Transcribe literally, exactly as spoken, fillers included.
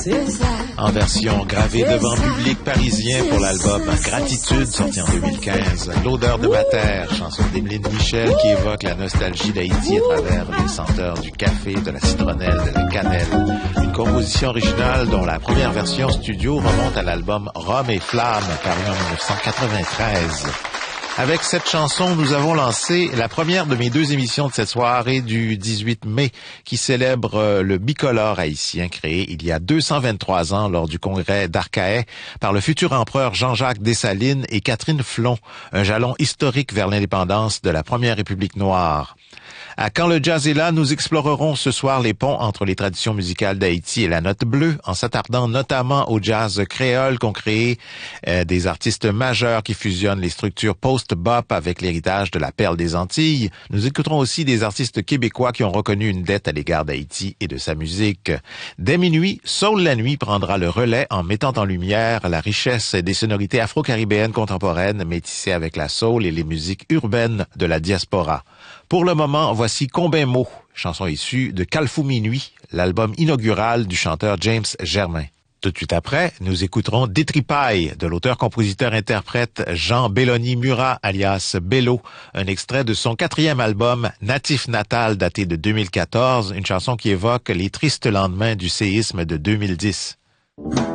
En version gravée devant public parisien pour l'album Gratitude, sorti en deux mille quinze. L'odeur de ma terre, chanson d'Émeline Michel qui évoque la nostalgie d'Haïti à travers les senteurs du café, de la citronnelle, de la cannelle. Une composition originale dont la première version studio remonte à l'album Rhum et Flamme, paru en dix-neuf cent quatre-vingt-treize. Avec cette chanson, nous avons lancé la première de mes deux émissions de cette soirée du dix-huit mai qui célèbre le bicolore haïtien créé il y a deux cent vingt-trois ans lors du congrès d'Arcahaie par le futur empereur Jean-Jacques Dessalines et Catherine Flon, un jalon historique vers l'indépendance de la première République noire. À Quand le jazz est là, nous explorerons ce soir les ponts entre les traditions musicales d'Haïti et la note bleue, en s'attardant notamment au jazz créole qu'ont créé euh, des artistes majeurs qui fusionnent les structures post-bop avec l'héritage de la perle des Antilles. Nous écouterons aussi des artistes québécois qui ont reconnu une dette à l'égard d'Haïti et de sa musique. Dès minuit, Soul la nuit prendra le relais en mettant en lumière la richesse des sonorités afro-caribéennes contemporaines métissées avec la soul et les musiques urbaines de la diaspora. Pour le moment, voici Combien Mot, chanson issue de Calfou Minuit, l'album inaugural du chanteur James Germain. Tout de suite après, nous écouterons Détripaille de l'auteur-compositeur-interprète Jean Belloni Murat alias Bello, un extrait de son quatrième album Natif Natal daté de deux mille quatorze, une chanson qui évoque les tristes lendemains du séisme de deux mille dix.